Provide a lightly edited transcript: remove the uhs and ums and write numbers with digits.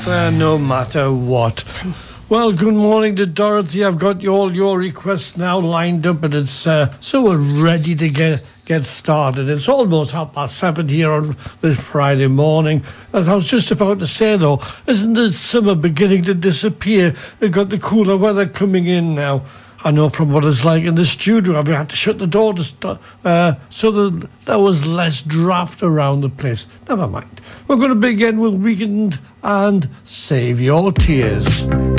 no matter what. Well, good morning to Dorothy. I've got all your requests now lined up, and it's so we're ready to get started. It's almost 7:30 here on this Friday morning. As I was just about to say, though, isn't the summer beginning to disappear? They've got the cooler weather coming in now. I know from what it's like in the studio. I've had to shut the door to so that there was less draft around the place. Never mind. We're going to begin with Weekend and Save Your Tears.